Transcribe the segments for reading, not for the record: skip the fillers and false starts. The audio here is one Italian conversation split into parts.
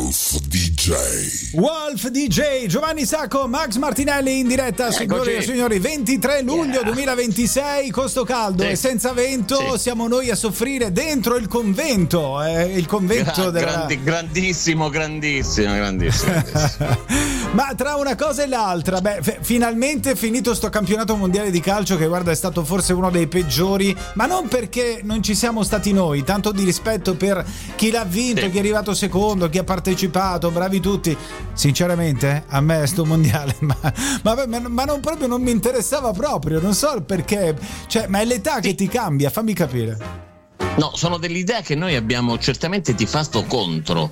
Wolf DJ, Giovanni Sacco, Max Martinelli in diretta, signore e signori, 23 luglio 2026, costo caldo e senza vento, siamo noi a soffrire dentro il convento, il convento grandissimo. Ma tra una cosa e l'altra, finalmente è finito sto campionato mondiale di calcio che, guarda, è stato forse uno dei peggiori, ma non perché non ci siamo stati noi, tanto di rispetto per chi l'ha vinto, chi è arrivato secondo, chi ha partecipato, bravi tutti. Sinceramente a me sto mondiale ma non proprio, non mi interessava proprio, non so perché, cioè, ma è l'età che ti cambia, fammi capire. No, sono dell'idea che noi abbiamo certamente tifato contro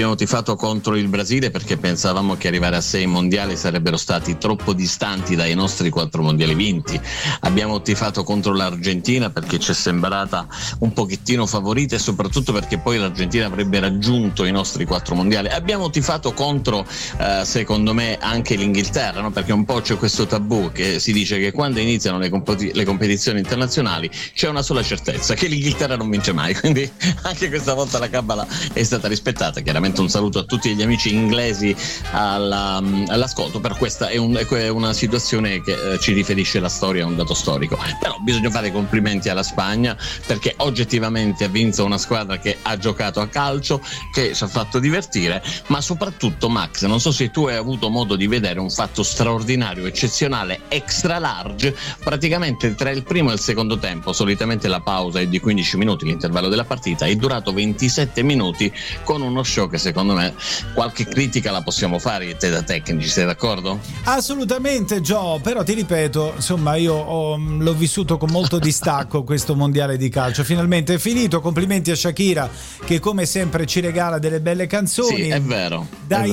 il Brasile perché pensavamo che arrivare a 6 mondiali sarebbero stati troppo distanti dai nostri 4 mondiali vinti. Abbiamo tifato contro l'Argentina perché ci è sembrata un pochettino favorita e soprattutto perché poi l'Argentina avrebbe raggiunto i nostri 4 mondiali. Abbiamo tifato contro, secondo me, anche l'Inghilterra, no? Perché un po' c'è questo tabù che si dice che quando iniziano le competizioni internazionali c'è una sola certezza, che l'Inghilterra non vince mai, quindi anche questa volta la cabala è stata rispettata. Chiaramente un saluto a tutti gli amici inglesi all'ascolto, per questa è una situazione che ci riferisce la storia, un dato storico. Però bisogna fare complimenti alla Spagna perché oggettivamente ha vinto una squadra che ha giocato a calcio, che ci ha fatto divertire, ma soprattutto, Max, non so se tu hai avuto modo di vedere un fatto straordinario, eccezionale, extra large, praticamente tra il primo e il secondo tempo, solitamente la pausa è di 15 minuti, l'intervallo della partita è durato 27 minuti con uno show che secondo me qualche critica la possiamo fare te da tecnici, sei d'accordo? Assolutamente, Gio, però ti ripeto, insomma, io l'ho vissuto con molto distacco questo mondiale di calcio, finalmente è finito, complimenti a Shakira che come sempre ci regala delle belle canzoni. Sì, è vero. Dai,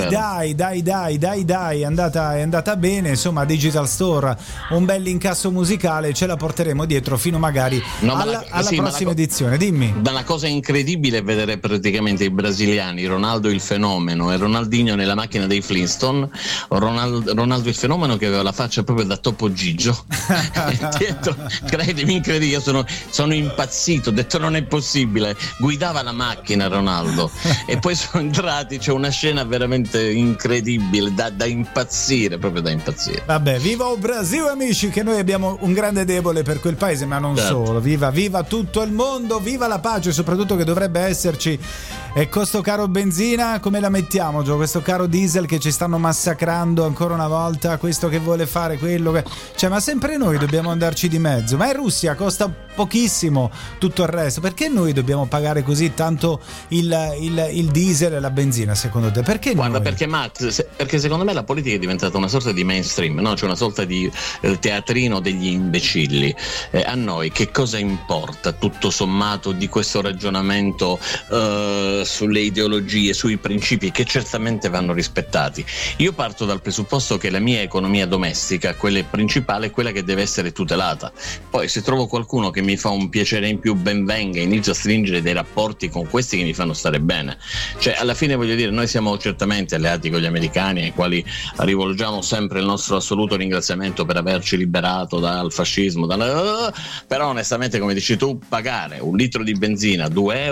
è andata bene, insomma, Digital Store, un bel incasso musicale, ce la porteremo dietro fino magari alla prossima edizione. Dimmi. Ma la cosa incredibile è vedere praticamente i brasiliani, Ronaldo il fenomeno e Ronaldinho nella macchina dei Flintstone. Ronaldo il fenomeno che aveva la faccia proprio da Topo Gigio dietro, credimi, incredibile, io sono impazzito, ho detto non è possibile, guidava la macchina Ronaldo e poi sono entrati, c'è una scena veramente incredibile, da impazzire, proprio da impazzire. Vabbè, viva il Brasile, amici, che noi abbiamo un grande debole per quel paese, ma non solo, viva tutto il mondo, viva la pace, soprattutto che dovrebbe esserci. E costo caro benzina, come la mettiamo, Gio? Questo caro diesel che ci stanno massacrando ancora una volta, questo che vuole fare quello che... Cioè, ma sempre noi dobbiamo andarci di mezzo. Ma in Russia costa pochissimo tutto il resto, perché noi dobbiamo pagare così tanto il diesel e la benzina, secondo te? Perché Guarda, noi? perché Max, perché secondo me la politica è diventata una sorta di mainstream, no? C'è una sorta di teatrino degli imbecilli. A noi che cosa importa tutto sommato di questo ragionamento sulle ideologie, sui principi che certamente vanno rispettati? Io parto dal presupposto che la mia economia domestica, quella principale, è quella che deve essere tutelata. Poi se trovo qualcuno che mi fa un piacere in più, ben venga, inizio a stringere dei rapporti con questi che mi fanno stare bene. Cioè, alla fine, voglio dire, noi siamo certamente alleati con gli americani, ai quali rivolgiamo sempre il nostro assoluto ringraziamento per averci liberato dal fascismo, però onestamente, come dici tu, pagare un litro di benzina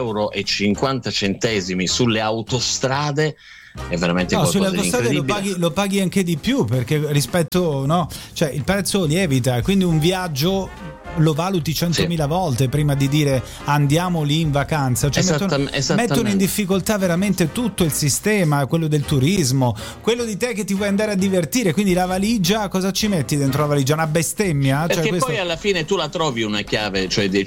2,50 € sulle autostrade è veramente qualcosa di incredibile. Sulle autostrade lo paghi anche di più, perché rispetto, no, cioè il prezzo lievita, quindi un viaggio lo valuti 100.000 volte prima di dire andiamo lì in vacanza, cioè mettono in difficoltà veramente tutto il sistema, quello del turismo, quello di te che ti vuoi andare a divertire, quindi la valigia, cosa ci metti dentro la valigia? Una bestemmia? Perché cioè, poi alla fine tu la trovi una chiave, cioè di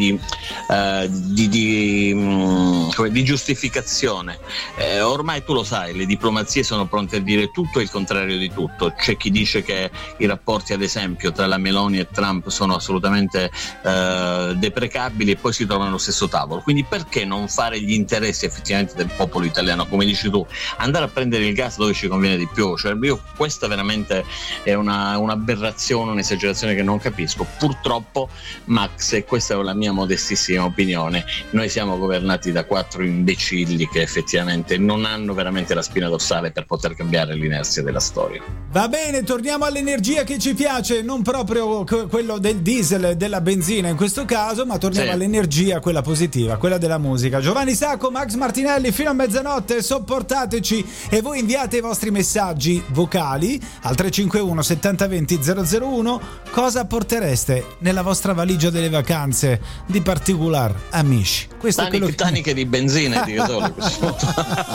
giustificazione. Ormai tu lo sai, le diplomazie sono pronte a dire tutto e il contrario di tutto. C'è chi dice che i rapporti, ad esempio, tra la Meloni e Trump sono assolutamente deprecabili, e poi si trovano allo stesso tavolo. Quindi perché non fare gli interessi effettivamente del popolo italiano, come dici tu, andare a prendere il gas dove ci conviene di più? Cioè, io questa veramente è un'aberrazione, un'esagerazione che non capisco. Purtroppo, Max, e questa è la mia modestissima opinione, noi siamo governati da 4 imbecilli che effettivamente non hanno veramente la spina dorsale per poter cambiare l'inerzia della storia. Va bene, torniamo all'energia che ci piace, non proprio quello del diesel diesel della benzina in questo caso, ma torniamo all'energia, quella positiva, quella della musica. Giovanni Sacco, Max Martinelli fino a mezzanotte, sopportateci, e voi inviate i vostri messaggi vocali al 351 70 20 001. Cosa portereste nella vostra valigia delle vacanze di particolare, amici? Questo è quello che... taniche di benzina, dico solo.